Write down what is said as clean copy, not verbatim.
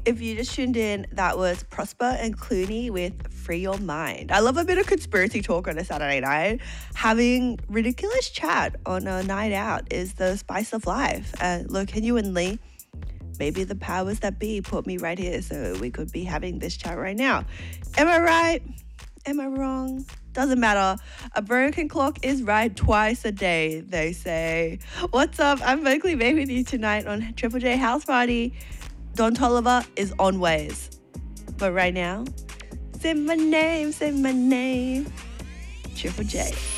If you just tuned in, that was Prosper and Clooney with Free Your Mind. I love a bit of conspiracy talk on a Saturday night. Having ridiculous chat on a night out is the spice of life. Look, genuinely, maybe the powers that be put me right here so we could be having this chat right now. Am I right? Am I wrong? Doesn't matter. A broken clock is right twice a day, they say. What's up? I'm Vocally Bae with you tonight on Triple J House Party. Don Toliver is on ways. But right now, say my name, Triple J.